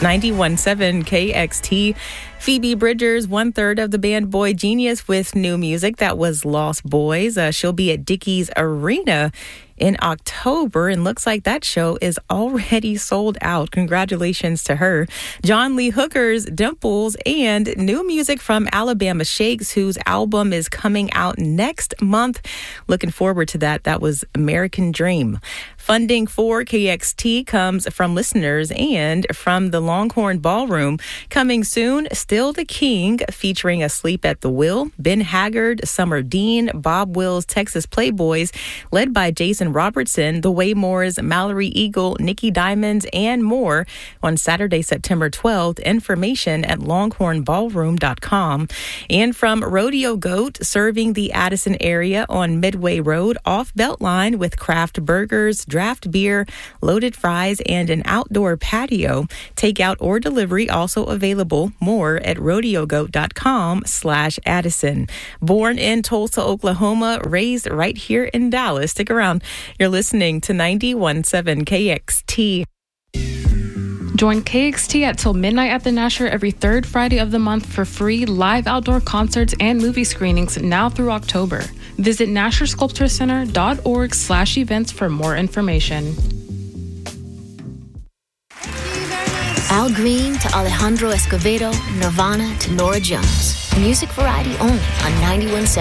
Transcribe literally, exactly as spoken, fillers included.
ninety-one point seven K X T. Phoebe Bridgers, one third of the band Boy Genius, with new music. That was Lost Boys. Uh, she'll be at Dickies Arena in October, and looks like that show is already sold out. Congratulations to her. John Lee Hooker's Dimples, and new music from Alabama Shakes, whose album is coming out next month. Looking forward to that. That was American Dream. Funding for K X T comes from listeners and from the Longhorn Ballroom. Coming soon, Still the King, featuring Asleep at the Wheel, Ben Haggard, Summer Dean, Bob Wills' Texas Playboys, led by Jason Robertson, the Waymores, Mallory Eagle, Nikki Diamonds, and more on Saturday, September twelfth. Information at longhorn ballroom dot com. And from Rodeo Goat, serving the Addison area on Midway Road off Beltline with craft burgers, draft beer, loaded fries, and an outdoor patio. Takeout or delivery also available. More at rodeo goat dot com slash Addison. Born in Tulsa, Oklahoma, raised right here in Dallas. Stick around. You're listening to ninety-one point seven K X T. Join K X T at Till Midnight at the Nasher every third Friday of the month for free live outdoor concerts and movie screenings now through October. Visit nasher sculpture center dot org slash events for more information. Al Green to Alejandro Escovedo, Nirvana to Nora Jones. Music variety only on ninety-one point seven